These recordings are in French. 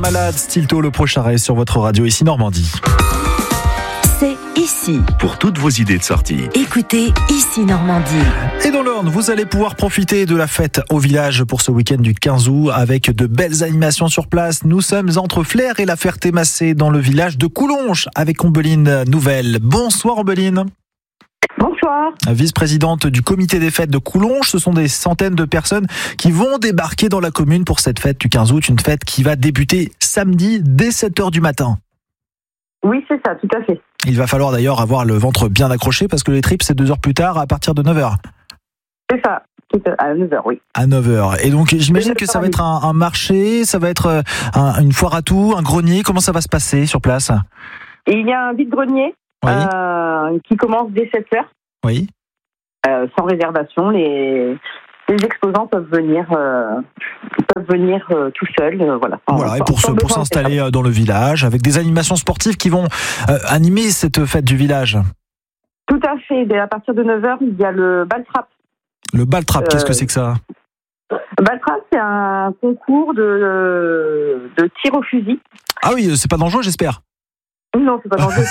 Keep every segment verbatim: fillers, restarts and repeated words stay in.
Malade, Stilto, le prochain arrêt sur votre radio ici Normandie. C'est ici. Pour toutes vos idées de sortie. Écoutez Ici Normandie. Et dans l'Orne, vous allez pouvoir profiter de la fête au village pour ce week-end du quinze août avec de belles animations sur place. Nous sommes entre Flers et la Ferté-Massé dans le village de Coulonges avec Ombeline Nouvelle. Bonsoir Ombeline. Bonsoir. Vice-présidente du comité des fêtes de Coulonges, ce sont des centaines de personnes qui vont débarquer dans la commune pour cette fête du quinze août, une fête qui va débuter samedi dès sept heures du matin. Oui, c'est ça, tout à fait. Il va falloir d'ailleurs avoir le ventre bien accroché parce que les tripes, c'est deux heures plus tard à partir de neuf heures. C'est ça, à neuf heures, oui. À neuf heures. Et donc, j'imagine que ça va être un, un marché, ça va être un, une foire à tout, un grenier. Comment ça va se passer sur place ? Et il y a un vide-grenier oui. euh, qui commence dès sept heures. Oui. Euh, sans réservation, les, les exposants peuvent venir, euh, peuvent venir euh, tout seuls. Euh, voilà, sans, voilà, et sans, pour, se, pour s'installer dans le village, avec des animations sportives qui vont euh, animer cette fête du village. Tout à fait. Dès à partir de neuf heures, il y a le bal-trap. Le bal-trap, euh, qu'est-ce que c'est que ça ? Le bal-trap, c'est un concours de, de tir au fusil. Ah oui, c'est pas dangereux, j'espère. Non, c'est pas dangereux.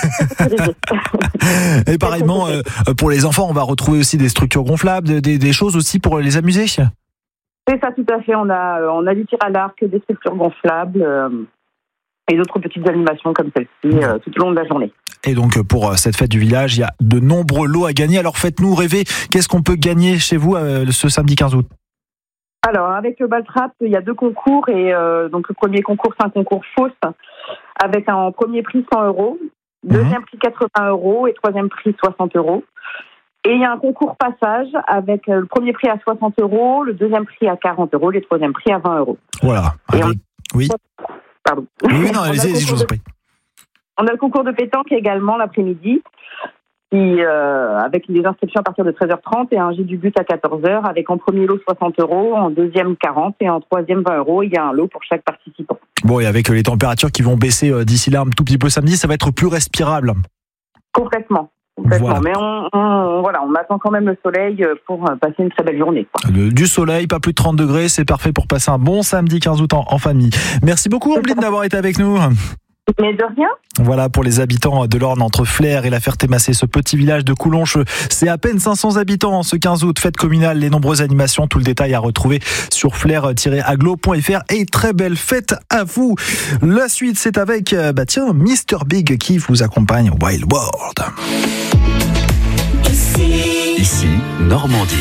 Et pareillement, euh, pour les enfants, on va retrouver aussi des structures gonflables, des, des choses aussi pour les amuser. C'est ça, tout à fait. On a, on a du tir à l'arc, des structures gonflables euh, et d'autres petites animations comme celle-ci euh, tout au long de la journée. Et donc, pour cette fête du village, il y a de nombreux lots à gagner. Alors, faites-nous rêver. Qu'est-ce qu'on peut gagner chez vous euh, ce samedi quinze août ? Alors, avec le bal-trap, il y a deux concours. Et euh, donc, le premier concours, c'est un concours fausse avec un premier prix cent euros, deuxième mmh. prix quatre-vingts euros et troisième prix soixante euros. Et il y a un concours passage avec le premier prix à soixante euros, le deuxième prix à quarante euros, le troisième prix à vingt euros. Voilà. Et on... Oui. Pardon. Oui, non, allez-y, je vous en prie. On a le concours de pétanque également l'après-midi, qui, euh, avec des inscriptions à partir de treize heures trente et un jet du but à quatorze heures, avec en premier lot soixante euros, en deuxième quarante et en troisième vingt euros. Il y a un lot pour chaque participant. Bon, et avec les températures qui vont baisser d'ici là un tout petit peu samedi, ça va être plus respirable. Complètement. Complètement. Voilà. Mais on, on, voilà, on attend quand même le soleil pour passer une très belle journée, quoi. Le, du soleil, pas plus de trente degrés, c'est parfait pour passer un bon samedi quinze août en, en famille. Merci beaucoup, Ombeline, d'avoir été avec nous. Mais de rien. Voilà pour les habitants de l'Orne entre Flers et la Ferté-Massé, ce petit village de Coulonges. C'est à peine cinq cents habitants ce quinze août, fête communale, les nombreuses animations, tout le détail à retrouver sur flair tiret aglo point f r et très belle fête à vous. La suite, c'est avec, bah tiens, mister Big qui vous accompagne Wild World. Ici, Normandie.